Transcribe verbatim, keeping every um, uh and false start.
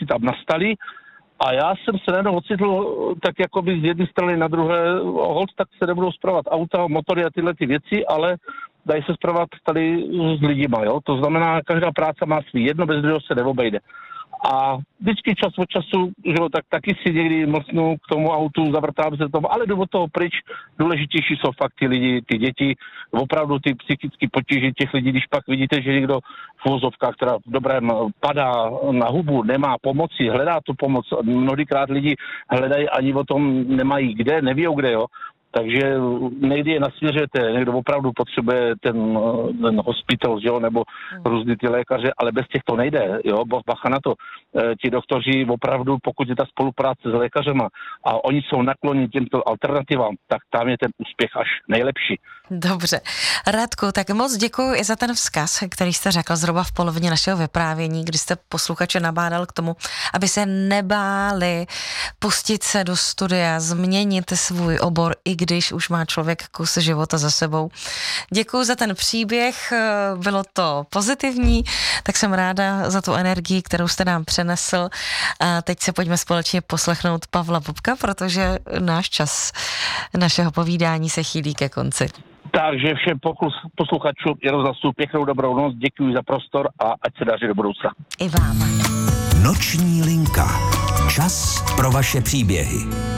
věci tam nastaly. A já jsem se najednou ocitl tak jakoby z jedné strany na druhé, hold, tak se nebudou spravovat auta, motory a tyhle ty věci, ale dají se spravovat tady s lidima, jo. To znamená, každá práce má svý, jedno bez druhého se neobejde. A vždycky čas od času, že jo, tak taky si někdy mlsnu k tomu autu, zavrtám se tomu, ale jdu od toho pryč. Důležitější jsou fakt ty lidi, ty děti, opravdu ty psychické potíže těch lidí, když pak vidíte, že někdo v uvozovkách, která v dobrém padá na hubu, nemá pomoci, hledá tu pomoc. Mnohodykrát lidi hledají, ani o tom nemají kde, neví kde, jo. Takže někdy je nasměřujete, někdo opravdu potřebuje ten, ten hospital, jo, nebo různý ty lékaře, ale bez těch to nejde, jo, bacha na to. E, ti doktoři opravdu, pokud je ta spolupráce s lékařema a oni jsou nakloněni těmto alternativám, tak tam je ten úspěch až nejlepší. Dobře. Radku, tak moc děkuji i za ten vzkaz, který jste řekl zhruba v polovině našeho vyprávění, kdy jste posluchače nabádal k tomu, aby se nebáli pustit se do studia, změnit svůj obor, i když už má člověk kus života za sebou. Děkuji za ten příběh, bylo to pozitivní, tak jsem ráda za tu energii, kterou jste nám přenesl. A teď se pojďme společně poslechnout Pavla Bobka, protože náš čas našeho povídání se chýlí ke konci. Takže všem posluchačům Jaroslavu pěknou dobrou noc, děkuji za prostor a ať se daří do budoucna. I vám. Noční linka. Čas pro vaše příběhy.